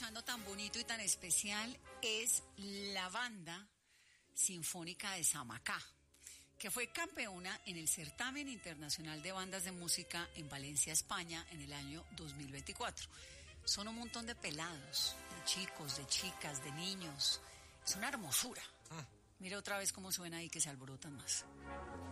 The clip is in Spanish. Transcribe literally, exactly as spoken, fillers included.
trabajando tan bonito y tan especial es la Banda Sinfónica de Samacá, que fue campeona en el Certamen Internacional de Bandas de Música en Valencia, España, en el año dos mil veinticuatro. Son un montón de pelados, de chicos, de chicas, de niños. Es una hermosura. Ah. Mira otra vez cómo suena ahí, que se alborotan más.